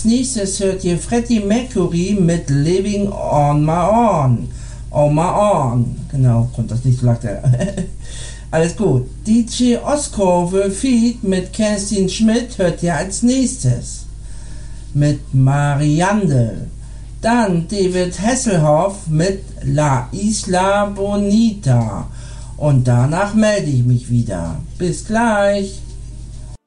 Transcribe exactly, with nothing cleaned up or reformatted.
Als nächstes hört ihr Freddie Mercury mit Living on My Own. On My Own. Genau, kommt das nicht so lang. Alles gut. D J Oscorve Feed mit Kerstin Schmidt hört ihr als nächstes. Mit Mariandel. Dann David Hasselhoff mit La Isla Bonita. Und danach melde ich mich wieder. Bis gleich.